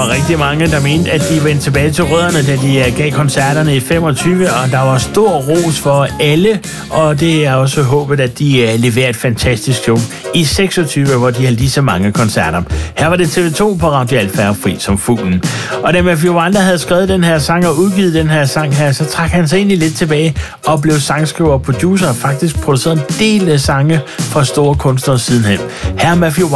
var rigtig mange, der mente, at de vendte tilbage til rødderne, da de gav koncerterne i 25, og der var stor ros for alle, og det er også håbet, at de leverer et fantastisk show i 26, hvor de har lige så mange koncerter. Her var det TV2 på Radio Alfa Fri som fuglen. Og da Matthew Wanda havde skrevet den her sang og udgivet den her sang her, så trak han sig egentlig lidt tilbage og blev sangskriver og producer og faktisk produceret en del af sange fra store kunstnere sidenhen. Her er Matthew